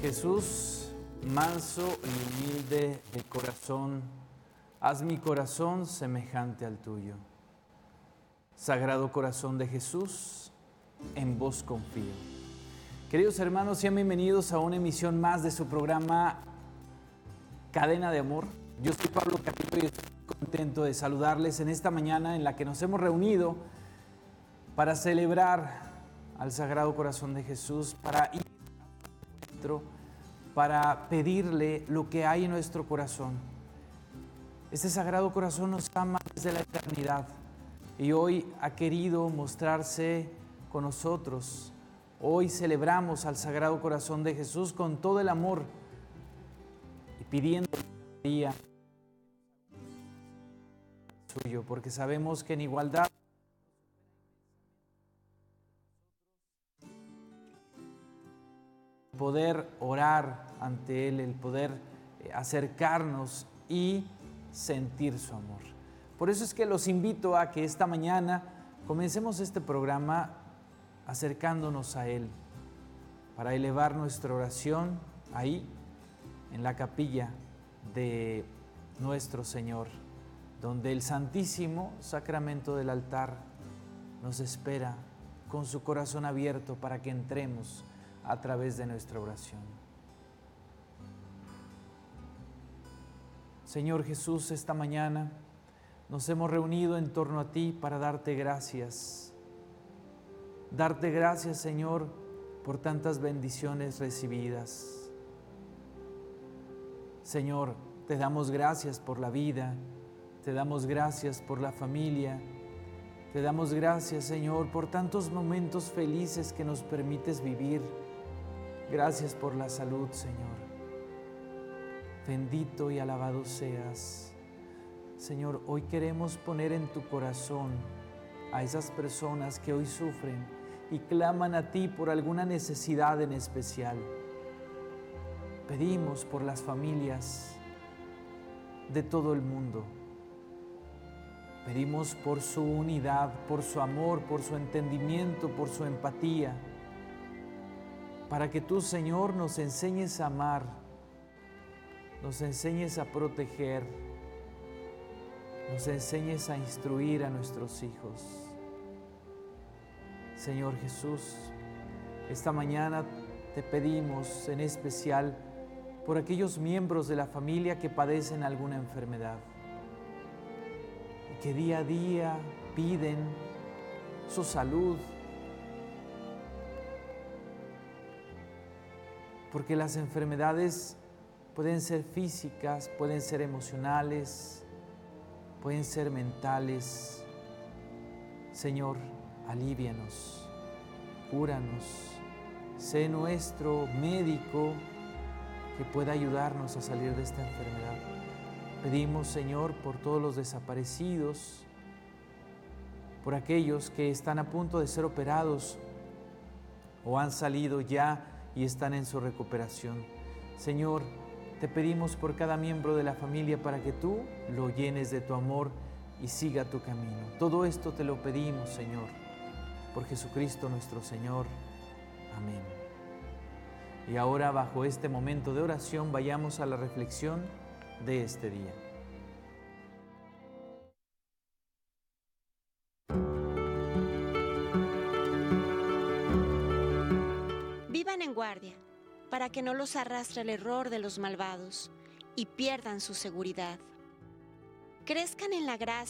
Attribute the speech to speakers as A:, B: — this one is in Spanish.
A: Jesús, manso y humilde de corazón, haz mi corazón semejante al tuyo. Sagrado corazón de Jesús, en vos confío. Queridos hermanos, sean bienvenidos a una emisión más de su programa Cadena de Amor. Yo soy Pablo Carrillo y estoy contento de saludarles en esta mañana en la que nos hemos reunido para celebrar al Sagrado Corazón de Jesús, para ir adentro, para pedirle lo que hay en nuestro corazón. Este Sagrado Corazón nos ama desde la eternidad y hoy ha querido mostrarse con nosotros. Hoy celebramos al Sagrado Corazón de Jesús con todo el amor y pidiendo a María suyo, porque sabemos que en igualdad el poder orar ante Él, el poder acercarnos y sentir su amor. Por eso es que los invito a que esta mañana comencemos este programa acercándonos a Él, para elevar nuestra oración ahí, en la capilla de nuestro Señor, donde el Santísimo Sacramento del altar nos espera con su corazón abierto para que entremos a través de nuestra oración. Señor Jesús, esta mañana nos hemos reunido en torno a ti para darte gracias. Darte gracias, Señor, por tantas bendiciones recibidas. Señor, te damos gracias por la vida, te damos gracias por la familia, te damos gracias, Señor, por tantos momentos felices que nos permites vivir. Gracias por la salud, Señor. Bendito y alabado seas. Señor, hoy queremos poner en tu corazón a esas personas que hoy sufren y claman a ti por alguna necesidad en especial. Pedimos por las familias de todo el mundo. Pedimos por su unidad, por su amor, por su entendimiento, por su empatía, para que tú, Señor, nos enseñes a amar, nos enseñes a proteger, nos enseñes a instruir a nuestros hijos. Señor Jesús, esta mañana te pedimos en especial por aquellos miembros de la familia que padecen alguna enfermedad y que día a día piden su salud, porque las enfermedades pueden ser físicas, pueden ser emocionales, pueden ser mentales. Señor, alívianos, cúranos, sé nuestro médico que pueda ayudarnos a salir de esta enfermedad. Pedimos, Señor, por todos los desaparecidos, por aquellos que están a punto de ser operados o han salido ya y están en su recuperación. Señor, te pedimos por cada miembro de la familia para que tú lo llenes de tu amor y siga tu camino. Todo esto te lo pedimos, Señor, por Jesucristo nuestro Señor. Amén. Y ahora, bajo este momento de oración, vayamos a la reflexión de este día.
B: Vivan en guardia, para que no los arrastre el error de los malvados y pierdan su seguridad. Crezcan en la gracia